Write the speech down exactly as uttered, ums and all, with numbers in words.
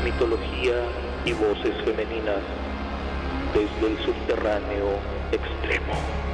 mitología y voces femeninas desde el subterráneo extremo.